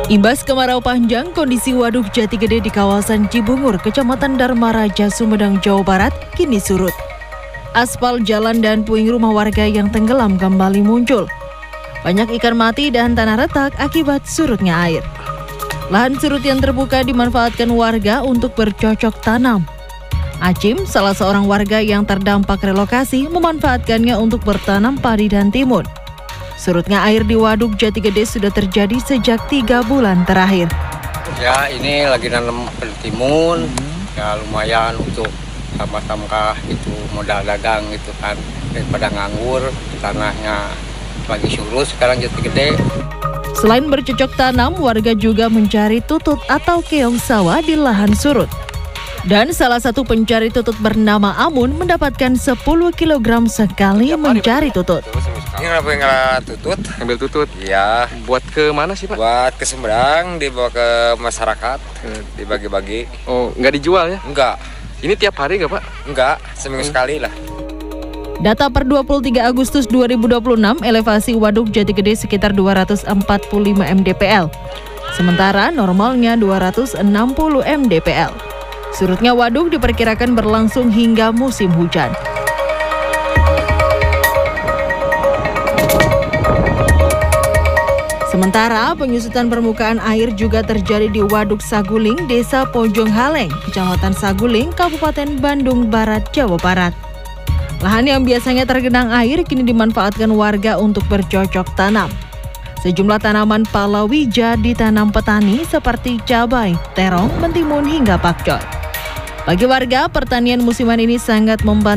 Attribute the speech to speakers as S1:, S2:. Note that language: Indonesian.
S1: Imbas kemarau panjang, kondisi waduk Jati Gede di kawasan Cibungur, Kecamatan Dharma Raja, Sumedang, Jawa Barat, kini surut. Aspal jalan dan puing rumah warga yang tenggelam kembali muncul. Banyak ikan mati dan tanah retak akibat surutnya air. Lahan surut yang terbuka dimanfaatkan warga untuk bercocok tanam. Acim, salah seorang warga yang terdampak relokasi, memanfaatkannya untuk bertanam padi dan timun. Surutnya air di waduk Jati Gede sudah terjadi sejak 3 bulan terakhir.
S2: Ya, ini lagi nanam timun, ya lumayan untuk tambah-tambah itu modal dagang gitu kan, daripada nganggur, tanahnya lagi surut sekarang Jati Gede.
S1: Selain bercocok tanam, warga juga mencari tutut atau keong sawah di lahan surut. Dan salah satu pencari tutut bernama Amun mendapatkan 10 kg sekali mencari tutut.
S3: Ini kenapa tutut?
S4: Ambil tutut?
S3: Iya.
S4: Buat ke mana sih, Pak?
S3: Buat ke Sumedang, dibawa ke masyarakat, dibagi-bagi.
S4: Oh, nggak dijual ya?
S3: Enggak.
S4: Ini tiap hari nggak, Pak?
S3: Enggak, seminggu sekali lah.
S1: Data per 23 Agustus 2026, elevasi waduk Jati Gede sekitar 245 mdpl. Sementara normalnya 260 mdpl. Surutnya waduk diperkirakan berlangsung hingga musim hujan. Sementara penyusutan permukaan air juga terjadi di Waduk Saguling, Desa Pojong Haleng, Kecamatan Saguling, Kabupaten Bandung Barat, Jawa Barat. Lahan yang biasanya tergenang air kini dimanfaatkan warga untuk bercocok tanam. Sejumlah tanaman palawija ditanam petani seperti cabai, terong, mentimun hingga pakcoy. Bagi warga, pertanian musiman ini sangat membantu